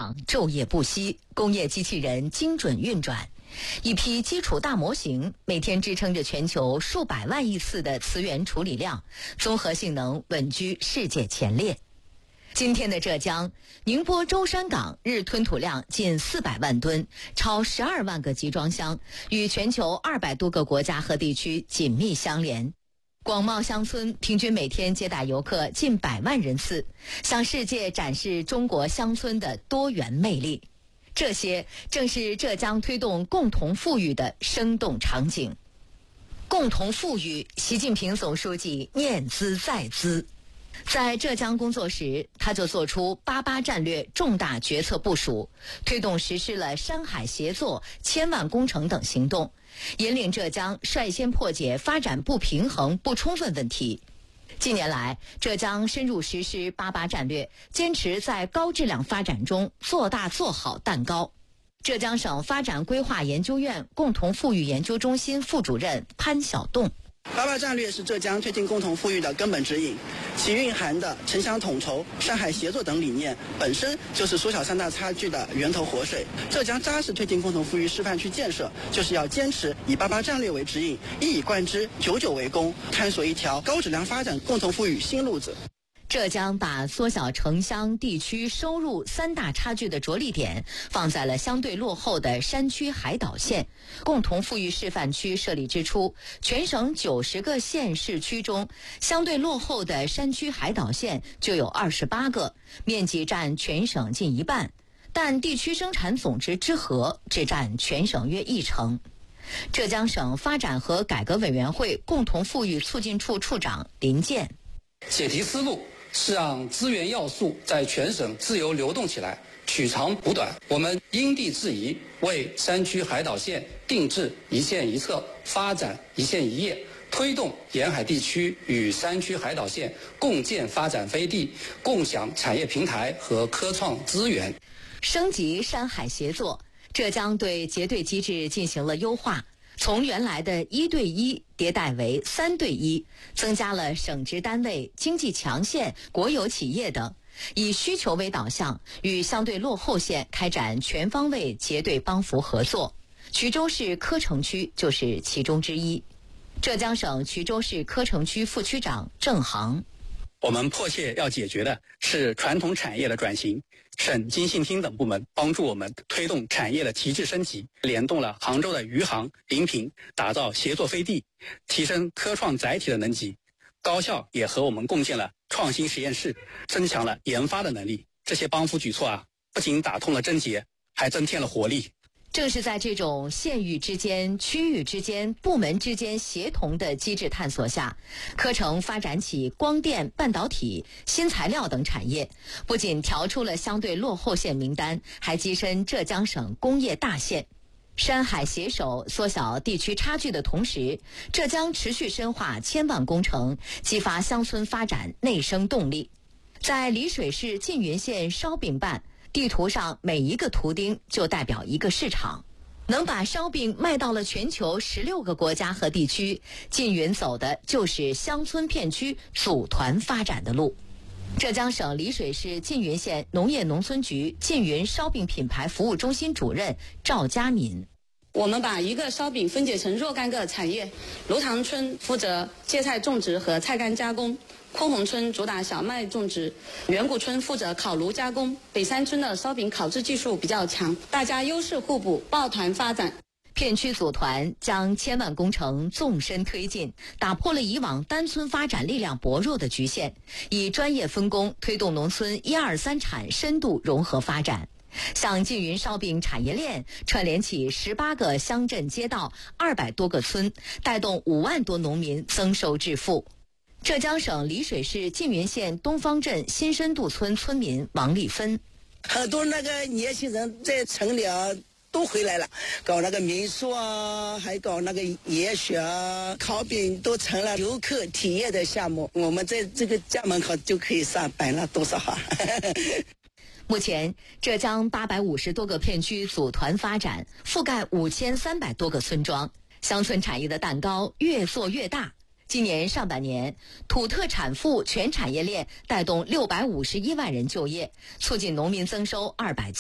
厂昼夜不息，工业机器人精准运转，一批基础大模型每天支撑着全球数百万亿次的磁源处理量，综合性能稳居世界前列。今天的浙江宁波舟山港日吞吐量近400万吨，超12万个集装箱，与全球200多个国家和地区紧密相连。广袤乡村平均每天接待游客近100万人次，向世界展示中国乡村的多元魅力。这些正是浙江推动共同富裕的生动场景。共同富裕，习近平总书记念兹在兹。在浙江工作时，他就做出88战略重大决策部署，推动实施了山海协作、千万工程等行动，引领浙江率先破解发展不平衡不充分问题。近年来，浙江深入实施88战略，坚持在高质量发展中做大做好蛋糕。浙江省发展规划研究院共同富裕研究中心副主任潘晓栋 88战略是浙江推进共同富裕的根本指引，其蕴含的城乡统筹、山海协作等理念，本身就是缩小3大差距的源头活水。浙江扎实推进共同富裕示范区建设，就是要坚持以88战略为指引，一以贯之，久久为功，探索一条高质量发展共同富裕新路子。 浙江把缩小城乡地区收入3大差距的着力点放在了相对落后的山区海岛县。共同富裕示范区设立之初，全省90个县市区中，相对落后的山区海岛县就有28个，面积占全省近1半，但地区生产总值之和只占全省约1成。浙江省发展和改革委员会共同富裕促进处处长林健： 解题思路是让资源要素在全省自由流动起来，取长补短。我们因地制宜，为山区海岛县定制一县一策，发展一县一业，推动沿海地区与山区海岛县共建发展飞地，共享产业平台和科创资源。 升级山海协作，浙江对结对机制进行了优化，从原来的1对1迭代为3对1，增加了省直单位、经济强县、国有企业等，以需求为导向，与相对落后县开展全方位结对帮扶合作。衢州市柯城区就是其中之一。浙江省衢州市柯城区副区长郑航： 我们迫切要解决的是传统产业的转型，省经信厅等部门帮助我们推动产业的提质升级，联动了杭州的余杭、临平，打造协作飞地，提升科创载体的能级。高校也和我们共建了创新实验室，增强了研发的能力。这些帮扶举措不仅打通了症结，还增添了活力。 正是在这种县域之间、区域之间、部门之间协同的机制探索下，柯城发展起光电、半导体、新材料等产业，不仅调出了相对落后县名单，还跻身浙江省工业大县。山海携手缩小地区差距的同时，浙江持续深化千万工程，激发乡村发展内生动力。在丽水市缙云县烧饼办，地图上每一个图钉就代表一个市场，能把烧饼卖到了全球16个国家和地区，缙云走的就是乡村片区组团发展的路。浙江省丽水市缙云县农业农村局缙云烧饼品牌服务中心主任赵佳敏： 我们把一个烧饼分解成若干个产业，芦塘村负责芥菜种植和菜干加工，昆洪村主打小麦种植，远古村负责烤炉加工，北山村的烧饼烤制技术比较强，大家优势互补，抱团发展。 片区组团将千万工程纵深推进，打破了以往单村发展力量薄弱的局限，以专业分工推动农村1、2、3产深度融合发展。像缙云烧饼产业链串联起18个乡镇街道、200多个村，带动5万多农民增收致富。浙江省丽水市缙云县东方镇新深度村村民王丽芬： 很多那个年轻人在城里都回来了，搞那个民宿还搞那个野雪烤饼，都成了游客体验的项目。我们在这个家门口就可以上班了，多少好。 目前，浙江850多个片区组团发展，覆盖5300多个村庄，乡村产业的蛋糕越做越大。今年上半年，土特产赋全产业链带动651万人就业，促进农民增收270